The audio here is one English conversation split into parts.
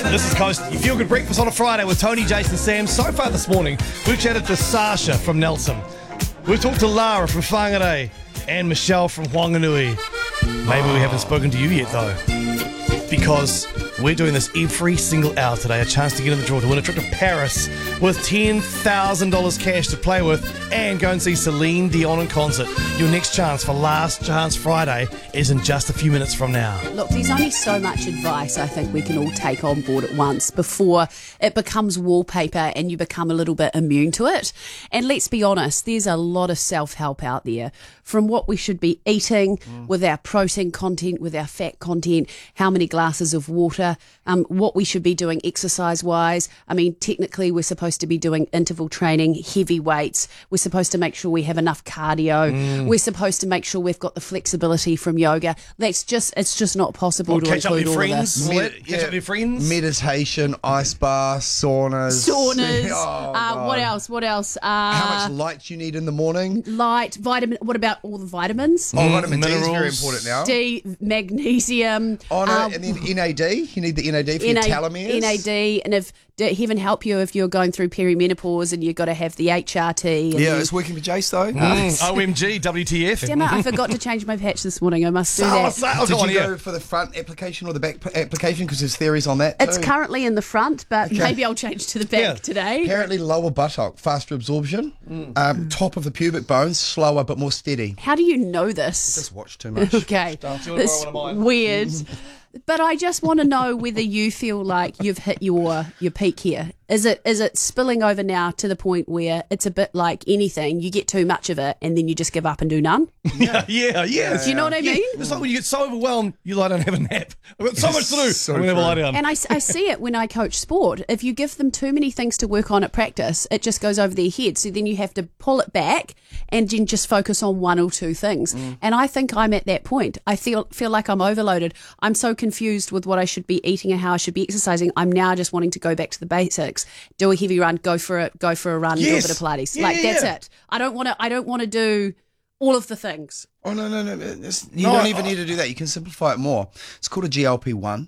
This is Coast. You feel good breakfast on a Friday with Tony, Jason, Sam. So far this morning, we've chatted to Sasha from Nelson. We've talked to Lara from Whangarei and Michelle from Whanganui. Maybe we haven't spoken to you yet, though, because we're doing this every single hour today. A chance to get in the draw to win a trip to Paris with $10,000 cash to play with and go and see Celine Dion in concert. Your next chance for Last Chance Friday is in just a few minutes from now. Look, there's only so much advice I think we can all take on board at once before it becomes wallpaper and you become a little bit immune to it. And let's be honest, there's a lot of self-help out there, from what we should be eating with our protein content, with our fat content, how many glasses of water, what we should be doing exercise-wise. I mean, technically we're supposed to be doing interval training, heavy weights. We're supposed to make sure we have enough cardio. We're supposed to make sure we've got the flexibility from yoga. It's just not possible to catch up with include your all of friends. this. Catch up with your friends. Meditation, ice baths, saunas. Oh, what else? How much light you need in the morning? Light, vitamin. What about all the vitamins? Vitamin D is minerals. very important now. D, magnesium. Oh, no, and then NAD. You need the NAD for your telomeres. NAD, and if heaven help you if you're going through perimenopause and you've got to have the HRT. And Yeah, it's working for Jace though. OMG, WTF. Damn it, I forgot to change my patch this morning. I must do that. Did you go for the front application or the back application? Because there's theories on that too. It's currently in the front, but maybe I'll change to the back today. Apparently lower buttock, faster absorption. Top of the pubic bone, slower but more steady. How do you know this? Just watch too much. Okay, this weird. But I just want to know whether you feel like you've hit your peak here. Is it spilling over now to the point where it's a bit like anything, you get too much of it and then you just give up and do none? Yeah. Do you know what I mean? It's like when you get so overwhelmed, you lie down and have a nap. I've got so much to do. So I'm going to have a lie true. down. And I see it when I coach sport. If you give them too many things to work on at practice, it just goes over their head. So then you have to pull it back and then just focus on one or two things. And I think I'm at that point. I feel like I'm overloaded. I'm so confused with what I should be eating and how I should be exercising. I'm now just wanting to go back to the basics. Do a heavy run, go for a run, do a bit of Pilates. That's it. I don't want to do all of the things. Oh, no. You don't even need to do that. You can simplify it more. It's called a GLP-1.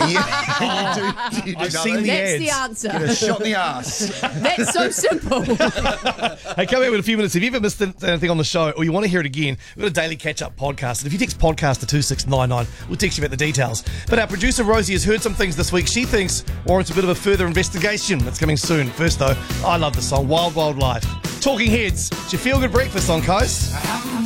I've seen the That's ads. the answer. Get a shot in the ass. That's so simple. Hey, come here in a few minutes. If you ever missed anything on the show or you want to hear it again, we've got a daily catch-up podcast. And if you text podcast to 2699, we'll text you about the details. But our producer, Rosie, has heard some things this week she thinks warrants a bit of a further investigation. That's coming soon. First, though, I love the song Wild Wild Life. Talking Heads. It's your feel-good breakfast on Coast.